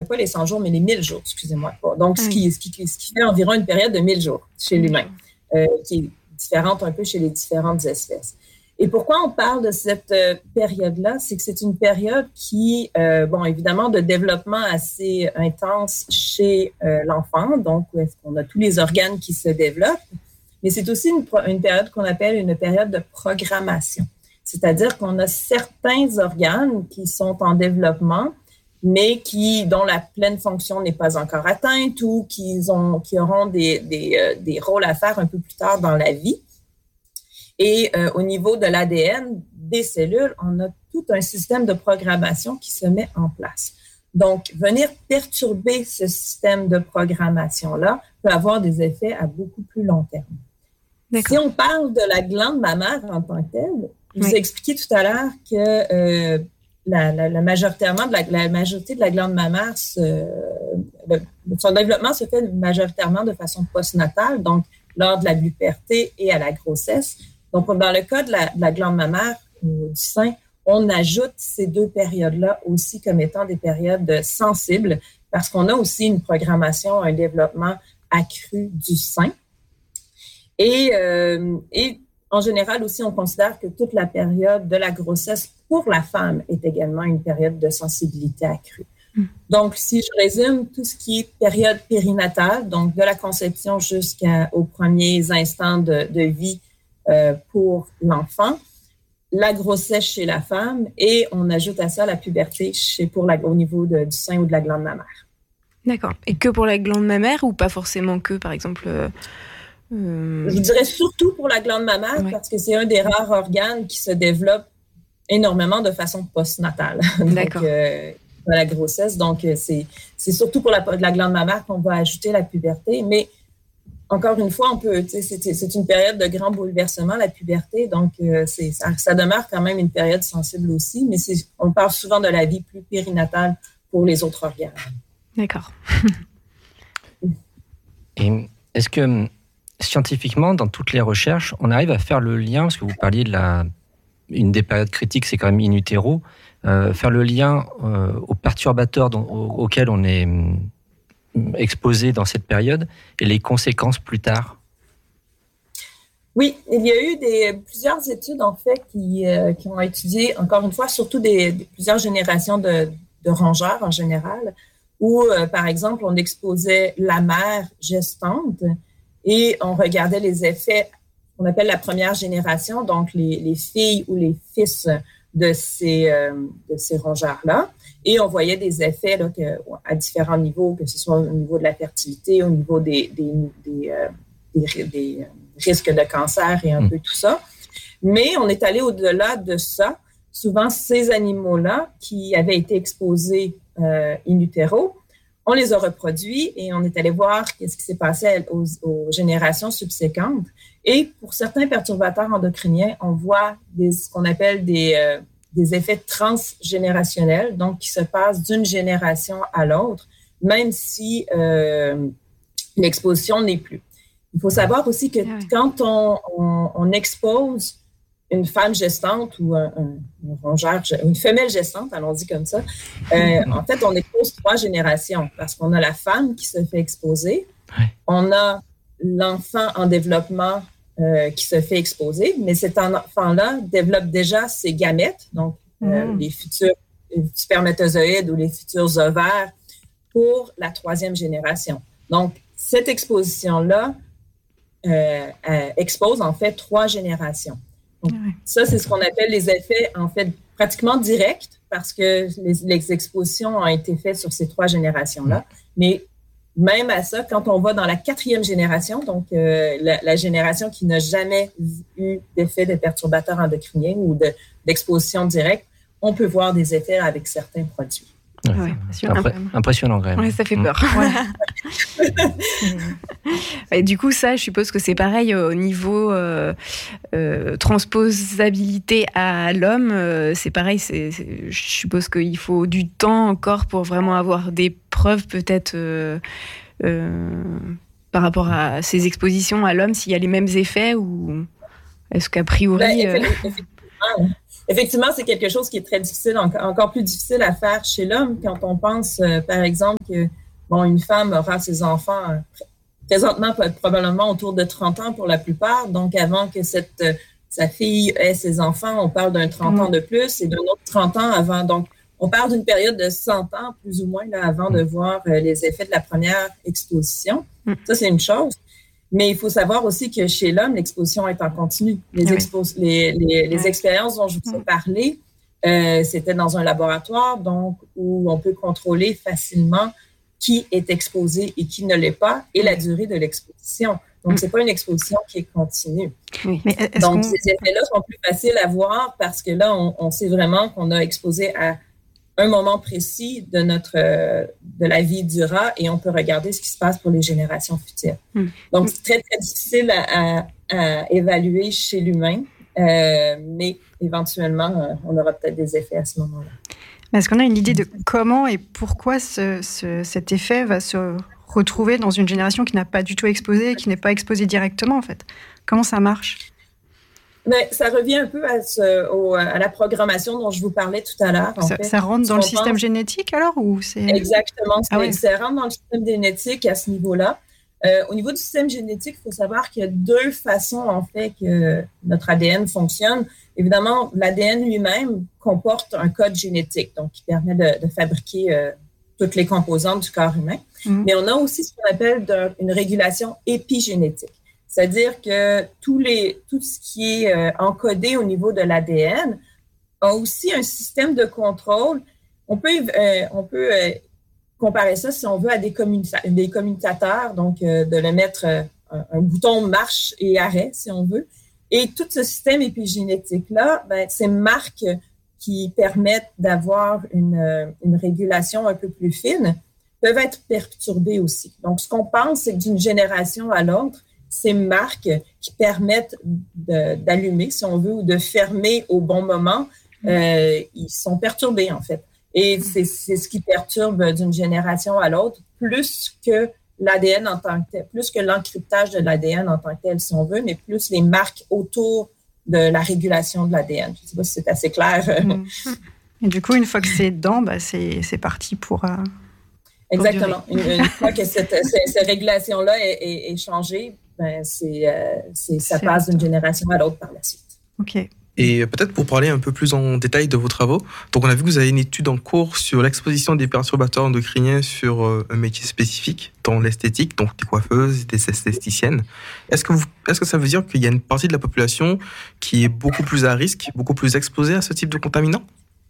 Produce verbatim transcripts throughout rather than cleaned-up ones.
pas les cent jours, mais les mille jours, excusez-moi. Donc, ce qui, ce qui, ce qui fait environ une période de mille jours chez l'humain, euh, qui est différente un peu chez les différentes espèces. Et pourquoi on parle de cette euh, période-là? C'est que c'est une période qui, euh, bon, évidemment, de développement assez intense chez euh, l'enfant, donc où est-ce qu'on a tous les organes qui se développent, mais c'est aussi une, une période qu'on appelle une période de programmation. C'est-à-dire qu'on a certains organes qui sont en développement, mais qui, dont la pleine fonction n'est pas encore atteinte ou qui, ont, qui auront des, des, euh, des rôles à faire un peu plus tard dans la vie. Et euh, au niveau de l'A D N des cellules, on a tout un système de programmation qui se met en place. Donc, venir perturber ce système de programmation-là peut avoir des effets à beaucoup plus long terme. D'accord. Si on parle de la glande mammaire en tant que telle, je vous ai expliqué tout à l'heure que euh, la, la, la, majoritairement de la, la majorité de la glande mammaire, se, le, son développement se fait majoritairement de façon postnatale, donc lors de la puberté et à la grossesse. Donc, dans le cas de la, de la glande mammaire ou du sein, on ajoute ces deux périodes-là aussi comme étant des périodes sensibles parce qu'on a aussi une programmation, un développement accru du sein. Et, euh, et en général aussi, on considère que toute la période de la grossesse pour la femme est également une période de sensibilité accrue. Mmh. Donc, si je résume, tout ce qui est période périnatale, donc de la conception jusqu'aux premiers instants de, de vie euh, pour l'enfant, la grossesse chez la femme et on ajoute à ça la puberté chez, pour la, au niveau de, du sein ou de la glande mammaire. D'accord. Et que pour la glande mammaire ou pas forcément que, par exemple euh... Je dirais surtout pour la glande mammaire oui. parce que c'est un des rares organes qui se développe énormément de façon postnatale. D'accord. Donc, euh, de la grossesse. Donc, c'est, c'est surtout pour la, la glande mammaire qu'on va ajouter la puberté. Mais encore une fois, on peut, c'est, c'est une période de grand bouleversement, la puberté. Donc, euh, c'est, ça, ça demeure quand même une période sensible aussi. Mais c'est, on parle souvent de la vie plus périnatale pour les autres organes. D'accord. Et est-ce que scientifiquement, dans toutes les recherches, on arrive à faire le lien, parce que vous parliez de la, une des périodes critiques, c'est quand même in utero, euh, faire le lien euh, aux perturbateurs dont, aux, auxquels on est exposé dans cette période et les conséquences plus tard? Oui, il y a eu des, plusieurs études, en fait, qui, euh, qui ont étudié, encore une fois, surtout des, des plusieurs générations de, de rongeurs en général, où, euh, par exemple, on exposait la mère gestante et on regardait les effets qu'on appelle la première génération, donc les, les filles ou les fils de ces, euh, de ces rongeurs-là. Et on voyait des effets là, que, à différents niveaux, que ce soit au niveau de la fertilité, au niveau des, des, des, euh, des, des risques de cancer et un mmh. peu tout ça. Mais on est allé au-delà de ça. Souvent, ces animaux-là qui avaient été exposés euh, in utero, on les a reproduits et on est allé voir qu'est-ce qui s'est passé aux, aux générations subséquentes. Et pour certains perturbateurs endocriniens, on voit des, ce qu'on appelle des, euh, des effets transgénérationnels, donc qui se passent d'une génération à l'autre, même si euh, l'exposition n'est plus. Il faut savoir aussi que ah oui. quand on, on, on expose une femme gestante ou un, un, un rongeur, une femelle gestante, allons-y comme ça, euh, en fait, on expose trois générations parce qu'on a la femme qui se fait exposer, ouais. on a l'enfant en développement euh, qui se fait exposer, mais cet enfant-là développe déjà ses gamètes, donc euh, mmh. les futurs spermatozoïdes ou les futurs ovaires pour la troisième génération. Donc, cette exposition-là euh, euh, expose en fait trois générations. Donc, ça, c'est ce qu'on appelle les effets, en fait, pratiquement directs, parce que les, les expositions ont été faites sur ces trois générations-là. Mais même à ça, quand on va dans la quatrième génération, donc euh, la, la génération qui n'a jamais eu d'effet de perturbateurs endocriniens ou de, d'exposition directe, on peut voir des effets avec certains produits. Ouais, ouais, c'est impré- impressionnant quand même. Ouais, ça fait peur. Ouais. Et du coup, ça, je suppose que c'est pareil au niveau euh, euh, transposabilité à l'homme. Euh, c'est pareil. C'est, c'est, je suppose qu'il faut du temps encore pour vraiment avoir des preuves, peut-être euh, euh, par rapport à ces expositions à l'homme, s'il y a les mêmes effets ou est-ce qu'a priori. Ben, effectivement, effectivement, c'est quelque chose qui est très difficile, encore plus difficile à faire chez l'homme quand on pense, euh, par exemple, que bon, une femme aura ses enfants euh, présentement probablement autour de trente ans pour la plupart. Donc, avant que cette euh, sa fille ait ses enfants, on parle d'un trente mmh. ans de plus et d'un autre trente ans avant. Donc, on parle d'une période de cent ans, plus ou moins, là, avant de voir euh, les effets de la première exposition. Mmh. Ça, c'est une chose. Mais il faut savoir aussi que chez l'homme, l'exposition est en continu. Les, oui. expos- les, les, les expériences dont je vous ai parlé, euh, c'était dans un laboratoire, donc où on peut contrôler facilement qui est exposé et qui ne l'est pas, et la durée de l'exposition. Donc, c'est pas une exposition qui est continue. Oui. Mais donc, qu'on... ces effets-là sont plus faciles à voir parce que là, on, on sait vraiment qu'on a exposé à un moment précis de notre euh, de la vie du rat et on peut regarder ce qui se passe pour les générations futures. Mm. Donc, c'est très, très difficile à, à, à évaluer chez l'humain, euh, mais éventuellement, euh, on aura peut-être des effets à ce moment-là. Est-ce qu'on a une idée de comment et pourquoi ce, ce, cet effet va se retrouver dans une génération qui n'a pas du tout exposé et qui n'est pas exposée directement, en fait? Comment ça marche? Mais ça revient un peu à, ce, au, à la programmation dont je vous parlais tout à l'heure. En ça, fait. ça rentre dans le système pense... génétique alors ou c'est... Exactement, ah ouais. ça rentre dans le système génétique à ce niveau-là. Euh, au niveau du système génétique, il faut savoir qu'il y a deux façons en fait que notre A D N fonctionne. Évidemment, l'A D N lui-même comporte un code génétique, donc qui permet de, de fabriquer euh, toutes les composantes du corps humain. Mmh. Mais on a aussi ce qu'on appelle de, une régulation épigénétique. C'est-à-dire que tous les, tout ce qui est euh, encodé au niveau de l'A D N a aussi un système de contrôle. On peut, euh, on peut euh, comparer ça, si on veut, à des, communica- des commutateurs, donc euh, de le mettre euh, un, un bouton marche et arrêt, si on veut. Et tout ce système épigénétique-là, ben, ces marques qui permettent d'avoir une, une régulation un peu plus fine peuvent être perturbées aussi. Donc, ce qu'on pense, c'est que d'une génération à l'autre, ces marques qui permettent de, d'allumer, si on veut, ou de fermer au bon moment, euh, ils sont perturbés, en fait. Et c'est, c'est ce qui perturbe d'une génération à l'autre, plus que l'A D N en tant que tel, plus que l'encryptage de l'A D N en tant que tel, si on veut, mais plus les marques autour de la régulation de l'A D N. Je ne sais pas si c'est assez clair. Mmh. Et du coup, une fois que c'est dedans, bah, c'est, c'est parti pour... Euh, Exactement. Pour une, une fois que cette, cette, cette régulation-là est, est, est changée, ben c'est, euh, c'est, ça c'est passe d'une génération à l'autre par la suite. OK. Et peut-être pour parler un peu plus en détail de vos travaux, donc on a vu que vous avez une étude en cours sur l'exposition des perturbateurs endocriniens sur euh, un métier spécifique, dans l'esthétique, donc des coiffeuses, des esthéticiennes. Est-ce que, vous, est-ce que ça veut dire qu'il y a une partie de la population qui est beaucoup plus à risque, beaucoup plus exposée à ce type de contaminants?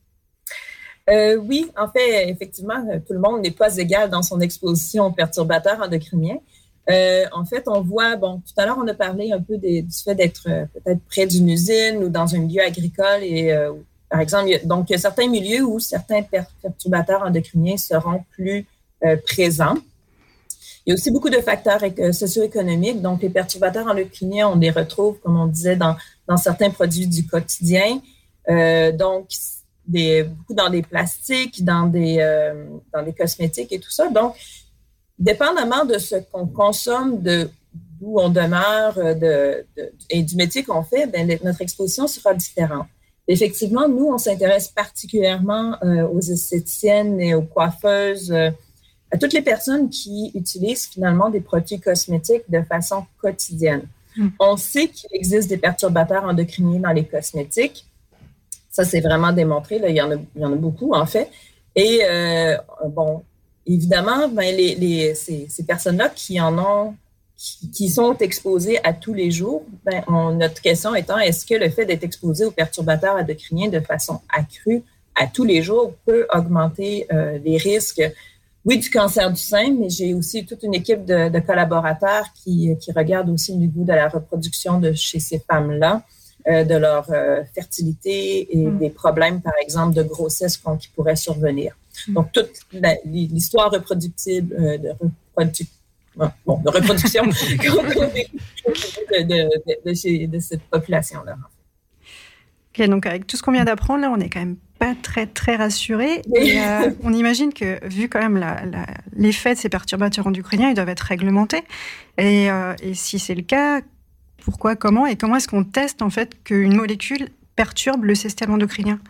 Euh, oui, en fait, effectivement, tout le monde n'est pas égal dans son exposition aux perturbateurs endocriniens. Euh, en fait, on voit, bon, tout à l'heure, on a parlé un peu des, du fait d'être euh, peut-être près d'une usine ou dans un milieu agricole. Et, euh, par exemple, il y a, donc, il y a certains milieux où certains per- perturbateurs endocriniens seront plus euh, présents. Il y a aussi beaucoup de facteurs euh, socio-économiques. Donc, les perturbateurs endocriniens, on les retrouve, comme on disait, dans, dans certains produits du quotidien. Euh, donc, des, beaucoup dans des plastiques, dans des, euh, dans des cosmétiques et tout ça. Donc, dépendamment de ce qu'on consomme, de d'où on demeure de, de, et du métier qu'on fait, ben, notre exposition sera différente. Effectivement, nous, on s'intéresse particulièrement euh, aux esthéticiennes et aux coiffeuses, euh, à toutes les personnes qui utilisent finalement des produits cosmétiques de façon quotidienne. Mmh. On sait qu'il existe des perturbateurs endocriniens dans les cosmétiques. Ça, c'est vraiment démontré. Là, il y en a, il y en a beaucoup, en fait. Et euh, bon, évidemment, ben, les, les, ces, ces personnes-là qui en ont, qui, qui sont exposées à tous les jours, ben, on, notre question étant, est-ce que le fait d'être exposé aux perturbateurs endocriniens de façon accrue à tous les jours peut augmenter euh, les risques, oui, du cancer du sein, mais j'ai aussi toute une équipe de, de collaborateurs qui, qui regardent aussi le niveau de la reproduction de chez ces femmes-là, euh, de leur euh, fertilité et mmh. des problèmes, par exemple, de grossesse qui pourraient survenir. Donc, toute la, l'histoire reproductive, euh, de, reprodu, bon, de reproduction de, de, de, de, chez, de cette population-là. Ok, donc avec tout ce qu'on vient d'apprendre, là, on n'est quand même pas très, très rassurés. Et euh, on imagine que, vu quand même la, la, l'effet de ces perturbateurs endocriniens, ils doivent être réglementés. Et, euh, et si c'est le cas, pourquoi, comment et comment est-ce qu'on teste en fait qu'une molécule perturbe le système endocrinien?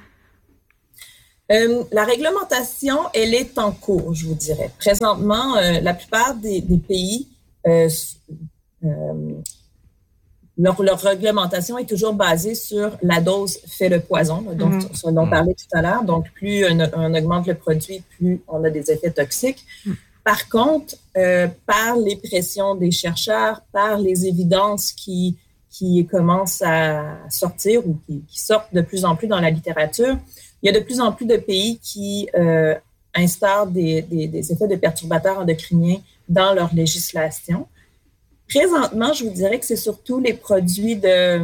Euh, la réglementation, elle est en cours, je vous dirais. Présentement, euh, la plupart des, des pays, euh, euh, leur, leur réglementation est toujours basée sur la dose fait le poison, donc mmh. ce dont on parlait tout à l'heure. Donc, plus on, on augmente le produit, plus on a des effets toxiques. Mmh. Par contre, euh, par les pressions des chercheurs, par les évidences qui, qui commencent à sortir ou qui, qui sortent de plus en plus dans la littérature, il y a de plus en plus de pays qui euh, instaurent des, des, des effets de perturbateurs endocriniens dans leur législation. Présentement, je vous dirais que c'est surtout les produits de,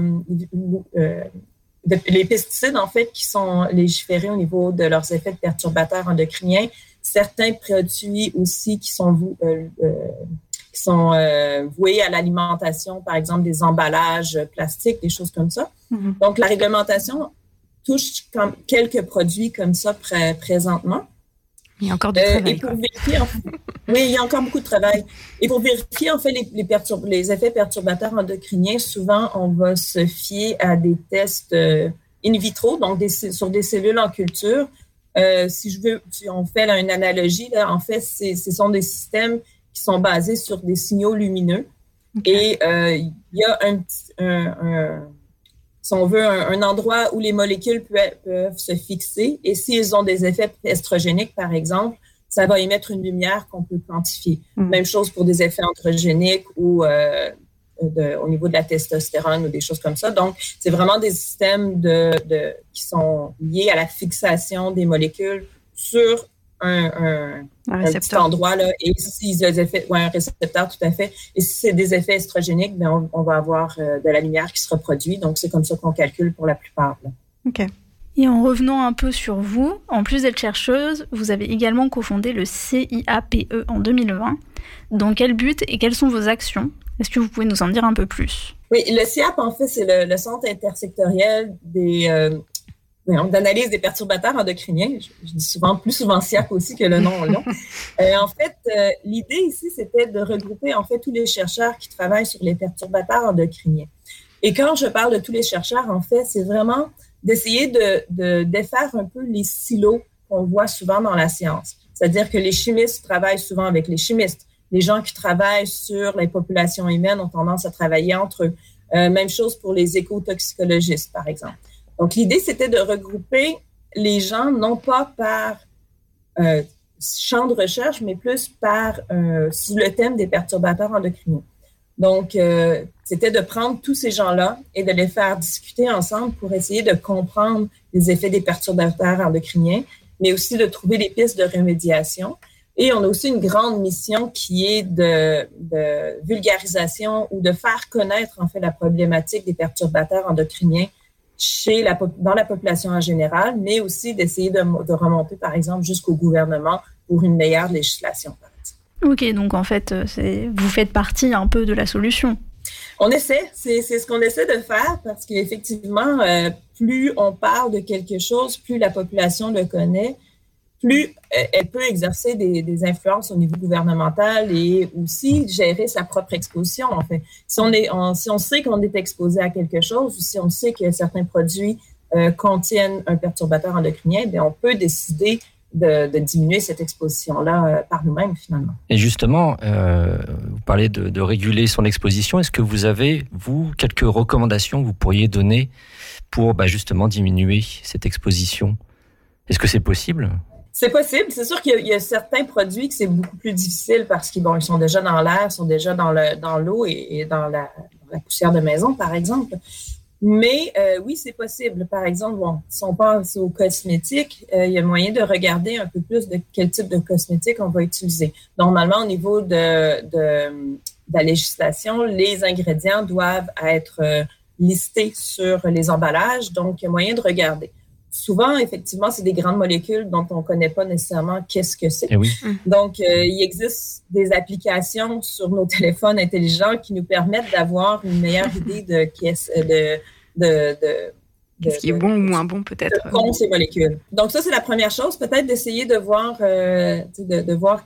euh, de les pesticides, en fait, qui sont légiférés au niveau de leurs effets de perturbateurs endocriniens. Certains produits aussi qui sont, euh, euh, qui sont euh, voués à l'alimentation, par exemple des emballages plastiques, des choses comme ça. Mm-hmm. Donc, la réglementation touche comme quelques produits comme ça pr- présentement. Il y a encore du travail. Euh, et pour vérifier, en fait, oui, il y a encore beaucoup de travail. Et pour vérifier, en fait, les, les, perturb- les effets perturbateurs endocriniens, souvent, on va se fier à des tests euh, in vitro, donc des, sur des cellules en culture. Euh, si je veux, si on fait là, une analogie, là, en fait, c'est, ce sont des systèmes qui sont basés sur des signaux lumineux. Okay. Et euh, il y a un petit, un, un, si on veut, un, un endroit où les molécules peuvent, peuvent se fixer. Et s'ils ont des effets estrogéniques, par exemple, ça va émettre une lumière qu'on peut quantifier. Mm. Même chose pour des effets androgéniques ou euh, de, au niveau de la testostérone ou des choses comme ça. Donc, c'est vraiment des systèmes de, de, qui sont liés à la fixation des molécules sur un, un, un, un petit endroit. Là. Et si des effets, ouais, un récepteur, tout à fait. Et si c'est des effets estrogéniques, bien, on, on va avoir euh, de la lumière qui se reproduit. Donc, c'est comme ça qu'on calcule pour la plupart. Là. OK. Et en revenant un peu sur vous, en plus d'être chercheuse, vous avez également cofondé le C I A P E en deux mille vingt. Dans quel but et quelles sont vos actions? Est-ce que vous pouvez nous en dire un peu plus? Oui, le C I A P, en fait, c'est le, le Centre intersectoriel des, euh, d'analyse des perturbateurs endocriniens. Je, je dis souvent, plus souvent C I A P aussi que le nom long. euh, en fait, euh, l'idée ici, c'était de regrouper en fait tous les chercheurs qui travaillent sur les perturbateurs endocriniens. Et quand je parle de tous les chercheurs, en fait, c'est vraiment d'essayer de, de défaire un peu les silos qu'on voit souvent dans la science. C'est-à-dire que les chimistes travaillent souvent avec les chimistes. Les gens qui travaillent sur les populations humaines ont tendance à travailler entre eux. Euh, même chose pour les écotoxicologistes, par exemple. Donc, l'idée, c'était de regrouper les gens, non pas par euh, champ de recherche, mais plus par euh, sous le thème des perturbateurs endocriniens. Donc, euh, c'était de prendre tous ces gens-là et de les faire discuter ensemble pour essayer de comprendre les effets des perturbateurs endocriniens, mais aussi de trouver des pistes de remédiation. Et on a aussi une grande mission qui est de, de vulgarisation ou de faire connaître en fait la problématique des perturbateurs endocriniens chez la, dans la population en général, mais aussi d'essayer de, de remonter, par exemple, jusqu'au gouvernement pour une meilleure législation, par exemple. Ok, donc en fait, c'est, vous faites partie un peu de la solution. On essaie, c'est, c'est ce qu'on essaie de faire parce qu'effectivement, euh, plus on parle de quelque chose, plus la population le connaît, plus euh, elle peut exercer des, des influences au niveau gouvernemental et aussi gérer sa propre exposition. En fait, si on est, on, si on sait qu'on est exposé à quelque chose ou si on sait que certains produits euh, contiennent un perturbateur endocrinien, bien, on peut décider De, de diminuer cette exposition-là euh, par nous-mêmes, finalement. Et justement, euh, vous parlez de, de réguler son exposition. Est-ce que vous avez, vous, quelques recommandations que vous pourriez donner pour bah, justement diminuer cette exposition? Est-ce que c'est possible? C'est possible. C'est sûr qu'il y a, il y a certains produits que c'est beaucoup plus difficile parce qu'ils bon, ils sont déjà dans l'air, sont déjà dans, le, dans l'eau et, et dans, la, dans la poussière de maison, par exemple. Mais euh, oui, c'est possible. Par exemple, bon, si on pense aux cosmétiques, euh, il y a moyen de regarder un peu plus de quel type de cosmétique on va utiliser. Normalement, au niveau de, de, de la législation, les ingrédients doivent être euh, listés sur les emballages, donc il y a moyen de regarder. Souvent, effectivement, c'est des grandes molécules dont on ne connaît pas nécessairement qu'est-ce que c'est. Et oui. Donc, euh, il existe des applications sur nos téléphones intelligents qui nous permettent d'avoir une meilleure idée de qu'est-ce de de, de, de ce qui est bon ou moins bon, peut-être. De qu'ont ces molécules. Donc, ça, c'est la première chose. Peut-être d'essayer de voir, euh, de, de voir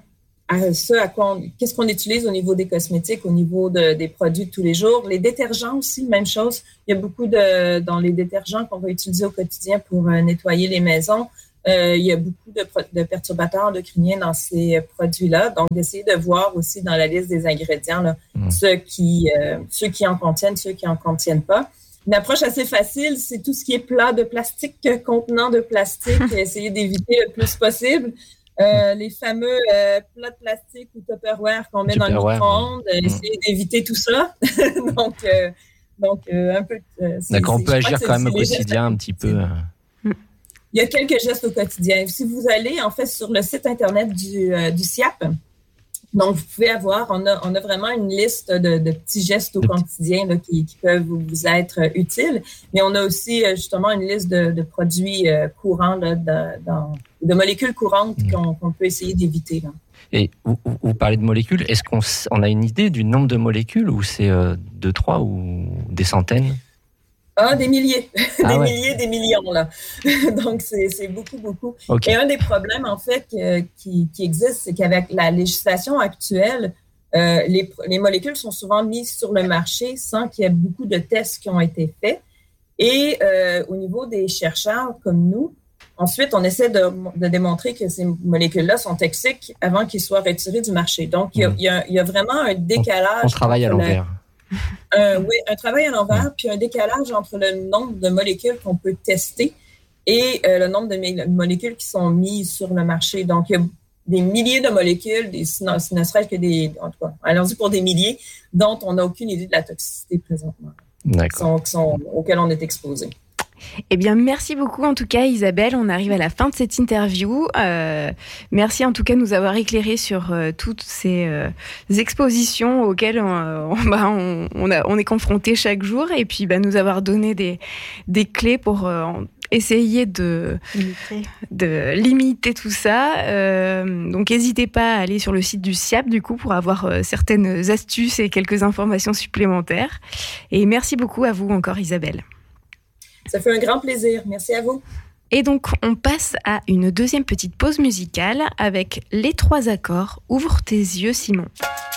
à ce à quoi on, qu'est-ce qu'on utilise au niveau des cosmétiques, au niveau de, des produits de tous les jours. Les détergents aussi, même chose. Il y a beaucoup de, dans les détergents qu'on va utiliser au quotidien pour euh, nettoyer les maisons. Euh, il y a beaucoup de, de perturbateurs endocriniens dans ces produits-là. Donc, d'essayer de voir aussi dans la liste des ingrédients là, mmh. ceux, qui, euh, ceux qui en contiennent, ceux qui en contiennent pas. Une approche assez facile, c'est tout ce qui est plat de plastique, contenant de plastique, essayer d'éviter le plus possible. Euh, les fameux euh, plats de plastique ou Tupperware qu'on met dans le micro-ondes, ouais. essayer d'éviter tout ça. donc, euh, donc euh, un peu... Euh, D'accord, on peut agir quand même au quotidien un petit peu... Il y a quelques gestes au quotidien. Si vous allez, en fait, sur le site Internet du, euh, du S I A P, donc vous pouvez avoir, on a, on a vraiment une liste de, de petits gestes au quotidien là, qui, qui peuvent vous être utiles, mais on a aussi justement une liste de, de produits euh, courants, là, de, dans, de molécules courantes mmh. qu'on, qu'on peut essayer d'éviter. Là. Et vous, vous parlez de molécules, est-ce qu'on on a une idée du nombre de molécules, ou c'est euh, deux, trois ou des centaines? Ah, des milliers, ah, des ouais. milliers, des millions, là. Donc, c'est, c'est beaucoup, beaucoup. Okay. Et un des problèmes, en fait, que, qui, qui existe, c'est qu'avec la législation actuelle, euh, les, les molécules sont souvent mises sur le marché sans qu'il y ait beaucoup de tests qui ont été faits. Et euh, au niveau des chercheurs comme nous, ensuite, on essaie de, de démontrer que ces molécules-là sont toxiques avant qu'ils soient retirés du marché. Donc, il y a, mmh. il y a, il y a vraiment un décalage. On, on travaille à l'envers. La, Euh, oui, un travail à l'envers, ouais. puis un décalage entre le nombre de molécules qu'on peut tester et euh, le nombre de mé- molécules qui sont mises sur le marché. Donc, il y a des milliers de molécules, des, ne, ne serait-ce que des, en tout cas, allons-y pour des milliers, dont on n'a aucune idée de la toxicité présentement, D'accord. Qui sont, qui sont, auxquelles on est exposé. Eh bien, merci beaucoup en tout cas Isabelle, on arrive à la fin de cette interview. Euh, merci en tout cas de nous avoir éclairé sur euh, toutes ces euh, expositions auxquelles on, on, bah, on, on, a, on est confronté chaque jour, et puis bah, nous avoir donné des, des clés pour euh, essayer de limiter. de limiter tout ça. Euh, donc n'hésitez pas à aller sur le site du S I A P du coup pour avoir euh, certaines astuces et quelques informations supplémentaires. Et merci beaucoup à vous encore Isabelle. Ça fait un grand plaisir. Merci à vous. Et donc, on passe à une deuxième petite pause musicale avec Les Trois Accords. Ouvre tes yeux, Simon.